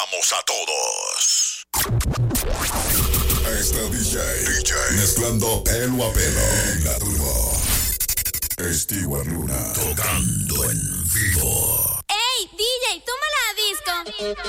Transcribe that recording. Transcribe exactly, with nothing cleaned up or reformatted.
Vamos a todos. Este D J, D J mezclando pelo a pelo en la turbo. Stewart Luna tocando en vivo. ¡Ey, D J, toma la disco!